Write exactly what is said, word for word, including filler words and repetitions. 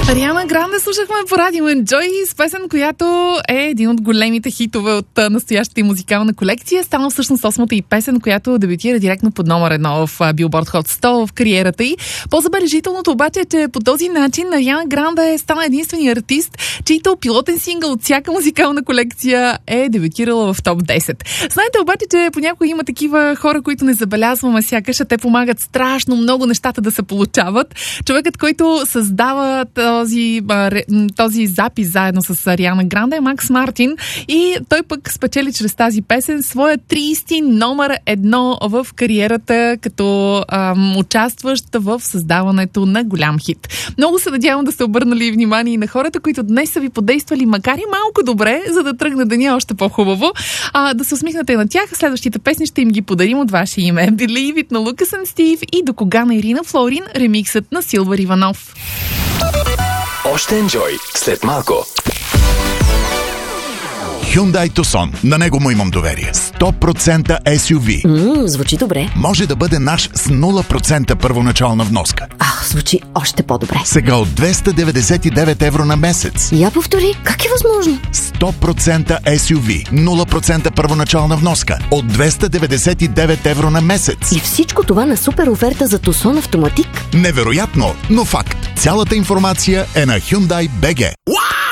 Ариана Гранде слушахме по радио Enjoy с песен, която е един от големите хитове от настоящата и музикална колекция. Стана всъщност осмата и песен, която дебютира директно под номер едно в Billboard Hot сто в кариерата й. По-забележителното обаче е, че по този начин Ариана Гранде стана единственият артист, чийто пилотен сингъл от всяка музикална колекция е дебютирала в топ десет. Знаете обаче, че понякога има такива хора, които не забелязваме сякаш, а те помагат страшно много нещата да се получават. Човекът, който създава този, този запис заедно с Ариана Гранде е Макс Мартин и той пък спечели чрез тази песен своя трийсети номер едно в кариерата, като ам, участващ в създаването на голям хит. Много се надявам да сте обърнали внимание и на хората, които днес са ви подействали макар и малко добре, за да тръгне деня още по-хубаво. А, да се усмихнете на тях. Следващите песни ще им ги подарим от ваше име. Believe It на Лукас and Стив и До кога на Ирина Флорин, ремиксът на Силвър Иванов. Още Enjoy след малко. Hyundai Tucson. На него му имам доверие. сто процента ес ю ви. Ммм, звучи добре. Може да бъде наш с нула процента първоначална вноска. Ах, звучи още по-добре. Сега от двеста деветдесет и девет евро на месец. Я повтори, как е възможно? сто процента ес ю ви. нула процента първоначална вноска. От двеста деветдесет и девет евро на месец. И всичко това на супер оферта за Tucson Автоматик? Невероятно, но факт. Цялата информация е на Hyundai точка би джи.